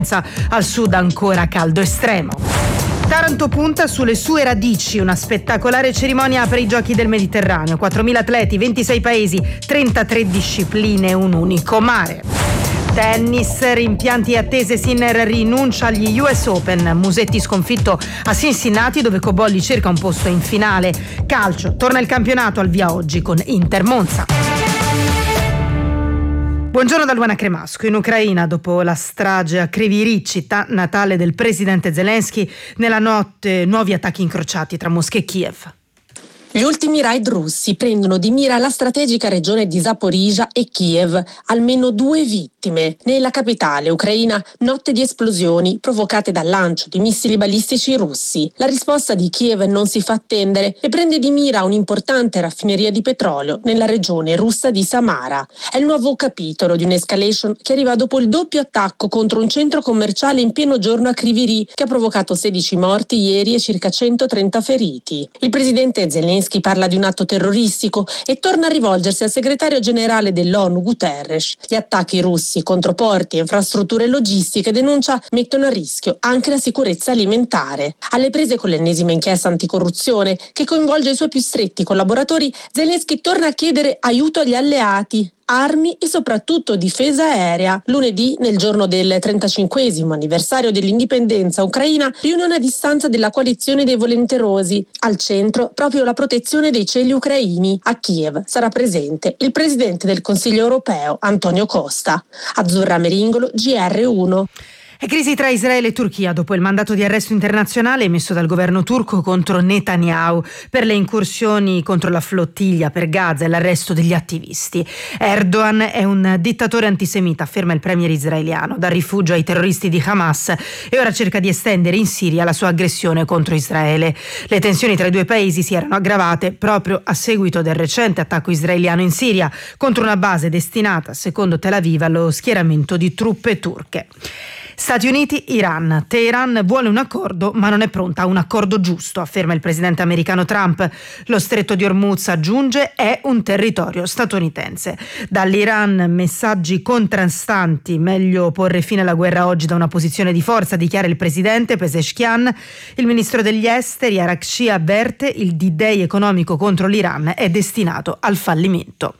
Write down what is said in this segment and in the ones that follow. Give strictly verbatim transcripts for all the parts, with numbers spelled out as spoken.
Al sud ancora caldo estremo. Taranto punta sulle sue radici, una spettacolare cerimonia per i Giochi del Mediterraneo, quattromila atleti, ventisei paesi, trentatré discipline, un unico mare. Tennis, rimpianti e attese, Sinner rinuncia agli U S Open, Musetti sconfitto a Cincinnati dove Cobolli cerca un posto in finale. Calcio, torna il campionato al via oggi con Inter Monza. Buongiorno da Luana Cremasco. In Ucraina, dopo la strage a Kryvyi Rih, città natale del presidente Zelensky, nella notte nuovi attacchi incrociati tra Mosca e Kiev. Gli ultimi raid russi prendono di mira la strategica regione di Zaporizhzhia e Kiev, almeno due vittime. Nella capitale ucraina, notte di esplosioni provocate dal lancio di missili balistici russi. La risposta di Kiev non si fa attendere e prende di mira un'importante raffineria di petrolio nella regione russa di Samara. È il nuovo capitolo di un'escalation che arriva dopo il doppio attacco contro un centro commerciale in pieno giorno a Kryvyi Rih, che ha provocato sedici morti ieri e circa centotrenta feriti. Il presidente Zelensky parla di un atto terroristico e torna a rivolgersi al segretario generale dell'ONU Guterres. Gli attacchi russi contro porti, infrastrutture logistiche, denuncia, mettono a rischio anche la sicurezza alimentare. Alle prese con l'ennesima inchiesta anticorruzione che coinvolge i suoi più stretti collaboratori, Zelensky torna a chiedere aiuto agli alleati, armi e soprattutto difesa aerea. Lunedì, nel giorno del trentacinquesimo anniversario dell'indipendenza ucraina, riunione a distanza della coalizione dei volenterosi. Al centro proprio la protezione dei cieli ucraini. A Kiev sarà presente il presidente del Consiglio europeo Antonio Costa. Azzurra Meringolo, G R uno. E crisi tra Israele e Turchia dopo il mandato di arresto internazionale emesso dal governo turco contro Netanyahu per le incursioni contro la flottiglia per Gaza e l'arresto degli attivisti. Erdogan è un dittatore antisemita, afferma il premier israeliano, dà rifugio ai terroristi di Hamas e ora cerca di estendere in Siria la sua aggressione contro Israele. Le tensioni tra i due paesi si erano aggravate proprio a seguito del recente attacco israeliano in Siria contro una base destinata, secondo Tel Aviv, allo schieramento di truppe turche. Stati Uniti, Iran. Teheran vuole un accordo ma non è pronta a un accordo giusto, afferma il presidente americano Trump. Lo stretto di Hormuz, aggiunge, è un territorio statunitense. Dall'Iran messaggi contrastanti, meglio porre fine alla guerra oggi da una posizione di forza, dichiara il presidente Pezeshkian. Il ministro degli esteri Arakci avverte il D-Day economico contro l'Iran è destinato al fallimento.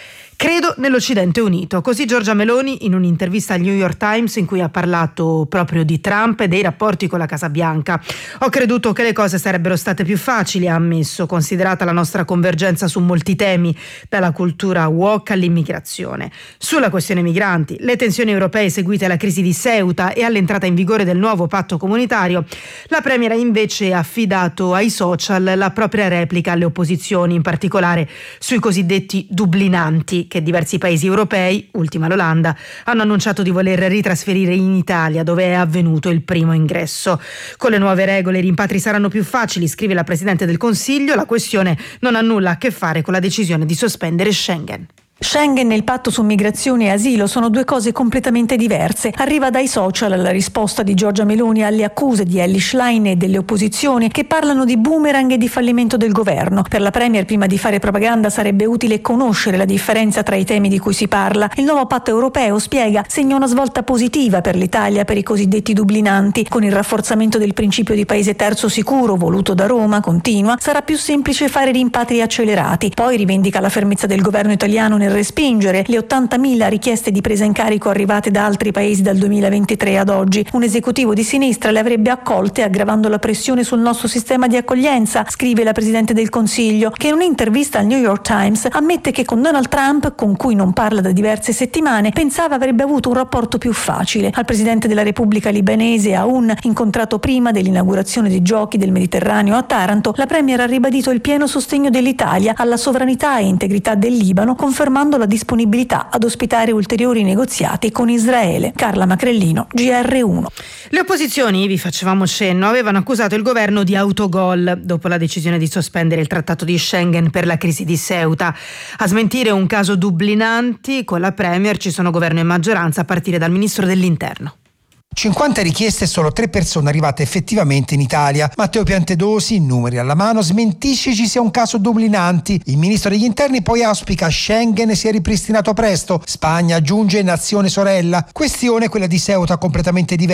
Credo nell'Occidente unito, così Giorgia Meloni in un'intervista al New York Times in cui ha parlato proprio di Trump e dei rapporti con la Casa Bianca. Ho creduto che le cose sarebbero state più facili, ha ammesso, considerata la nostra convergenza su molti temi, dalla cultura woke all'immigrazione. Sulla questione migranti, le tensioni europee seguite alla crisi di Ceuta e all'entrata in vigore del nuovo patto comunitario, la Premier ha invece affidato ai social la propria replica alle opposizioni, in particolare sui cosiddetti dublinanti, che diversi paesi europei, ultima l'Olanda, hanno annunciato di voler ritrasferire in Italia, dove è avvenuto il primo ingresso. Con le nuove regole i rimpatri saranno più facili, scrive la Presidente del Consiglio. La questione non ha nulla a che fare con la decisione di sospendere Schengen. Schengen e il patto su migrazione e asilo sono due cose completamente diverse. Arriva dai social la risposta di Giorgia Meloni alle accuse di Elly Schlein e delle opposizioni che parlano di boomerang e di fallimento del governo. Per la Premier, prima di fare propaganda, sarebbe utile conoscere la differenza tra i temi di cui si parla. Il nuovo patto europeo, spiega, segna una svolta positiva per l'Italia per i cosiddetti dublinanti. Con il rafforzamento del principio di paese terzo sicuro voluto da Roma, continua, sarà più semplice fare rimpatri accelerati. Poi rivendica la fermezza del governo italiano nel respingere le ottantamila richieste di presa in carico arrivate da altri paesi dal duemilaventitré ad oggi. Un esecutivo di sinistra le avrebbe accolte aggravando la pressione sul nostro sistema di accoglienza, scrive la Presidente del Consiglio, che in un'intervista al New York Times ammette che con Donald Trump, con cui non parla da diverse settimane, pensava avrebbe avuto un rapporto più facile. Al Presidente della Repubblica libanese Aoun, incontrato prima dell'inaugurazione dei Giochi del Mediterraneo a Taranto, la Premier ha ribadito il pieno sostegno dell'Italia alla sovranità e integrità del Libano, confermando la disponibilità ad ospitare ulteriori negoziati con Israele. Carla Macrellino, G R uno. Le opposizioni, vi facevamo cenno, avevano accusato il governo di autogol dopo la decisione di sospendere il trattato di Schengen per la crisi di Ceuta. A smentire un caso dublinanti, con la Premier ci sono governo e maggioranza a partire dal ministro dell'Interno. cinquanta richieste e solo tre persone arrivate effettivamente in Italia. Matteo Piantedosi, numeri alla mano, smentisce ci sia un caso dublinanti. Il ministro degli interni poi auspica Schengen sia ripristinato presto. Spagna aggiunge nazione sorella. Questione quella di Ceuta completamente diversa.